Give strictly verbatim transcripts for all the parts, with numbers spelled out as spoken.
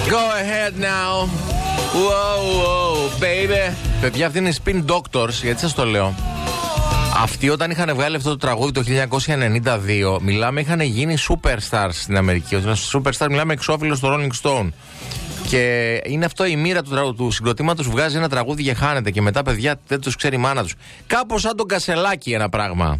Go ahead now. Whoa, whoa, baby. Παιδιά, αυτή είναι η Spin Doctors, γιατί σας το λέω. Αυτοί όταν είχαν βγάλει αυτό το τραγούδι το χίλια εννιακόσια ενενήντα δύο, μιλάμε, είχαν γίνει superstars στην Αμερική. Όταν superstar μιλάμε εξώφυλλο στο Rolling Stone. Και είναι αυτό η μοίρα του, του συγκροτήματος, βγάζει ένα τραγούδι και χάνεται. Και μετά, παιδιά, δεν τους ξέρει η μάνα τους. Κάπως σαν τον Κασελάκη ένα πράγμα.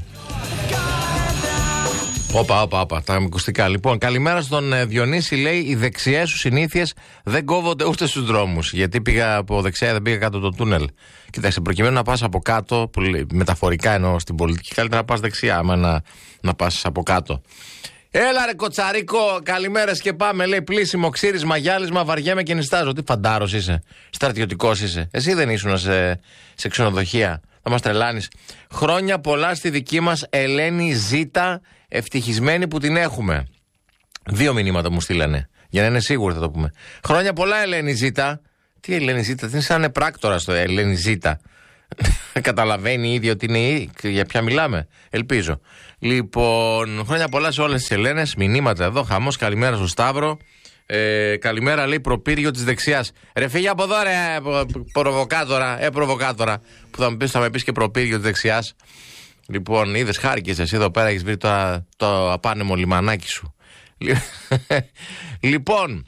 Όπα, όπα, όπα, τα ακουστικά. Λοιπόν, καλημέρα στον ε, Διονύση, λέει: οι δεξιές σου συνήθειες δεν κόβονται ούτε στους δρόμους. Γιατί πήγα από δεξιά, δεν πήγα κάτω το τούνελ. Κοιτάξτε, προκειμένου να πας από κάτω, μεταφορικά εννοώ στην πολιτική, καλύτερα να πας δεξιά, άμα να, να πας από κάτω. Έλα ρε κοτσαρίκο, καλημέρες και πάμε. Λέει: πλήσιμο, ξύρισμα, γυάλισμα, βαριέμαι και νιστάζω. Τι φαντάρος είσαι, στρατιωτικός είσαι. Εσύ δεν ήσουν σε, σε ξενοδοχεία. Θα μας τρελάνεις. Χρόνια πολλά στη δική μας Ελένη Ζήτα, ευτυχισμένη που την έχουμε. Δύο μηνύματα μου στείλανε. Για να είναι σίγουροι θα το πούμε. Χρόνια πολλά, Ελένη Ζήτα. Τι Ελένη Ζήτα, τι είναι σαν πράκτορα στο Ελένη Ζήτα. Καταλαβαίνει ήδη ότι είναι για ποια μιλάμε. Ελπίζω. Λοιπόν, χρόνια πολλά σε όλες τις Ελένες. Μηνύματα εδώ, χαμός. Καλημέρα στο Σταύρο. Ε, καλημέρα, λέει, προπύργιο της δεξιάς. Ρε φύγε από εδώ, ρε προβοκάτορα. Ε, προβοκάτορα. Που θα με πεις, θα με πεις και προπύργιο της δεξιάς. Λοιπόν, είδες, χάρηκες εσύ εδώ πέρα, έχεις βρει το, το απάνεμο λιμανάκι σου. Λοιπόν,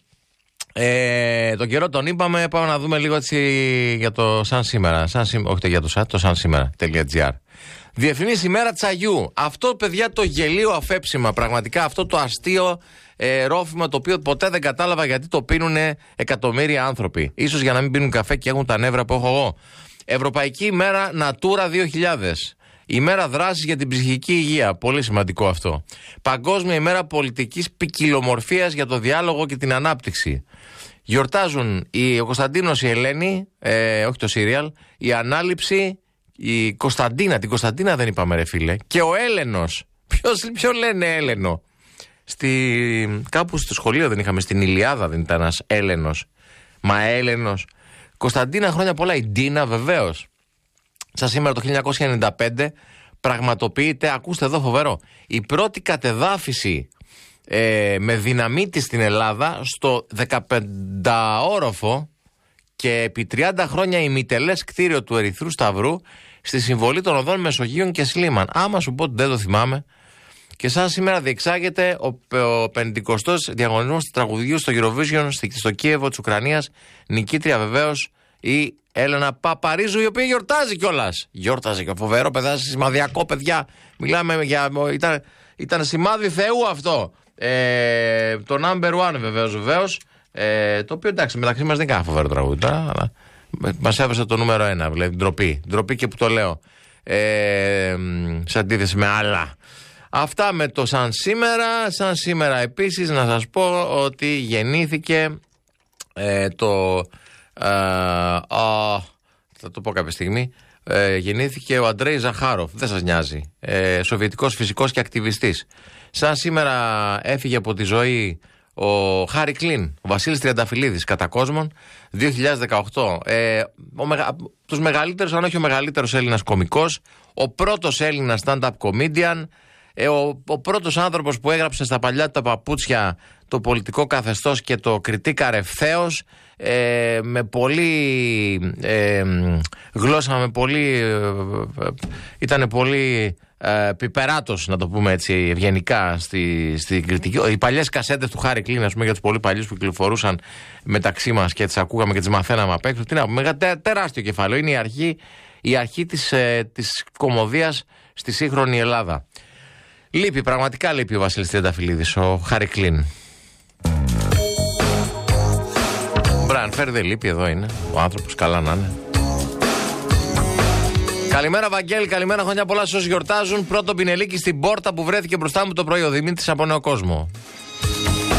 ε, τον καιρό τον είπαμε, πάμε να δούμε λίγο έτσι για το σαν σήμερα. Σαν, όχι για το σαν, το σαν σήμερα.gr. Διεθνής ημέρα τσαγιού. Αυτό, παιδιά, το γελίο αφέψιμα, πραγματικά αυτό το αστείο ε, ρόφημα, το οποίο ποτέ δεν κατάλαβα γιατί το πίνουνε εκατομμύρια άνθρωποι. Ίσως για να μην πίνουν καφέ και έχουν τα νεύρα που έχω εγώ. Ευρωπαϊκή ημέρα Natura δύο χιλιάδες. Ημέρα δράσης για την ψυχική υγεία. Πολύ σημαντικό αυτό. Παγκόσμια ημέρα πολιτικής ποικιλομορφίας για το διάλογο και την ανάπτυξη. Γιορτάζουν η, ο Κωνσταντίνος, η Ελένη, ε, όχι το σύριαλ, η Ανάληψη, η Κωνσταντίνα. Την Κωνσταντίνα δεν είπαμε, ρε φίλε. Και ο Έλενος. Ποιος, ποιο λένε Έλενο. Στη, κάπου στο σχολείο δεν είχαμε, στην Ηλιάδα δεν ήταν ένας Έλενος. Μα Έλενος. Κωνσταντίνα, χρόνια πολλά. Η Ντίνα, βεβαίως. Σαν σήμερα το χίλια εννιακόσια ενενήντα πέντε πραγματοποιείται, ακούστε εδώ φοβερό, η πρώτη κατεδάφιση ε, με δυναμίτη στην Ελλάδα στο δεκαπενταόροφο και επί τριάντα χρόνια ημιτελές κτίριο του Ερυθρού Σταυρού στη συμβολή των οδών Μεσογείων και Σλίμαν. Άμα σου πω ότι δεν το θυμάμαι. Και σαν σήμερα διεξάγεται ο, ο πενηκοστός διαγωνισμός του τραγουδιού στο Eurovision στο Κίεβο της Ουκρανίας. Νικήτρια βεβαίως η Έλενα Παπαρίζου, η οποία γιορτάζει κιόλας. Γιόρταζε και φοβερό παιδάκι, σημαδιακό, παιδιά. Μιλάμε για. Ήταν, ήταν σημάδι Θεού αυτό. Ε, το number one βεβαίως, βεβαίως. Ε, το οποίο εντάξει, μεταξύ μας δεν είναι κανένα φοβερό τραγούδι, αλλά μας έβασε το νούμερο ένα, δηλαδή ντροπή. Ντροπή και που το λέω. Ε, σε αντίθεση με άλλα. Αυτά με το σαν σήμερα. Σαν σήμερα επίσης να σας πω ότι γεννήθηκε ε, το. Uh, uh, θα το πω κάποια στιγμή. Uh, γεννήθηκε ο Αντρέι Ζαχάροφ. Δεν σας νοιάζει. Uh, Σοβιετικός φυσικός και ακτιβιστής. Σαν σήμερα έφυγε από τη ζωή ο Χάρι Κλίν, ο Βασίλης Τριανταφυλλίδης, κατά κόσμον, δύο χιλιάδες δεκαοκτώ. Uh, ο μεγα, τους μεγαλύτερους, αν όχι ο μεγαλύτερος Έλληνας κωμικός, ο πρώτος Έλληνας stand-up comedian, uh, ο, ο πρώτος άνθρωπος που έγραψε στα παλιά του τα παπούτσια το πολιτικό καθεστώς και το κριτήκαρε ευθέως, ε, με πολύ ε, γλώσσα, με πολύ ε, ήταν πολύ ε, πιπεράτος, να το πούμε έτσι ευγενικά στη, στη κριτική. Οι παλιές κασέτες του Χάρι Κλίν, ας πούμε, για τους πολύ παλιούς που κυκλοφορούσαν μεταξύ μας και τις ακούγαμε και τις μαθαίναμε απ' έξω, τι να πούμε, τε, τεράστιο κεφάλαιο. Είναι η αρχή, η αρχή της, ε, της κωμωδίας στη σύγχρονη Ελλάδα. Λείπει, πραγματικά λείπει ο Βασίλης Τριανταφυλλίδης, ο Χάρι Κλίν. Μπραν Φέρ δεν λείπει, εδώ είναι ο άνθρωπος, καλά να είναι. Καλημέρα Βαγγέλη, καλημέρα, χρόνια πολλά σε όσους γιορτάζουν. Πρώτο πινελίκι στην πόρτα που βρέθηκε μπροστά μου το πρωί, ο Δημήτρης από Νέο Κόσμο.